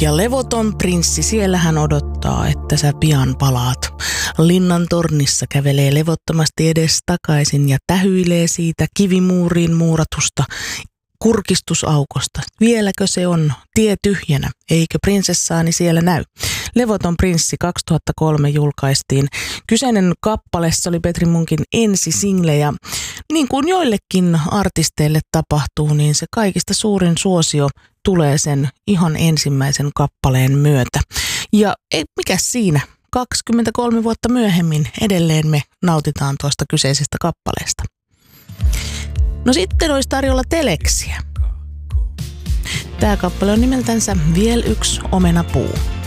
Ja levoton prinssi, siellä hän odottaa, että sä pian palaat. Linnan tornissa kävelee levottomasti edes takaisin ja tähyilee siitä kivimuuriin muuratusta kurkistusaukosta. Vieläkö se on tie tyhjänä? Eikö prinsessaani siellä näy? Levoton prinssi 2003 julkaistiin. Kyseinen kappale, se oli Petri Munkin ensisingle ja niin kuin joillekin artisteille tapahtuu, niin se kaikista suurin suosio tulee sen ihan ensimmäisen kappaleen myötä. Ja mikä siinä? 23 vuotta myöhemmin edelleen me nautitaan tuosta kyseisestä kappaleesta. No sitten olisi tarjolla teleksiä. Tämä kappale on nimeltänsä Viel yks omenapuu.